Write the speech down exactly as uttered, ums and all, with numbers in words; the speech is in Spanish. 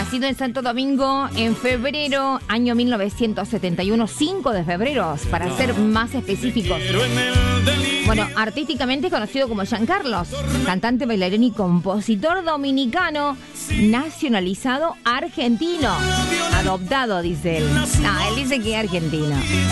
Nacido en Santo Domingo en febrero, año mil novecientos setenta y uno, cinco de febrero, para ser más específicos. Bueno, artísticamente conocido como Giancarlos, cantante, bailarín y compositor dominicano, nacionalizado argentino. Adoptado, dice él. No, él dice que es argentino.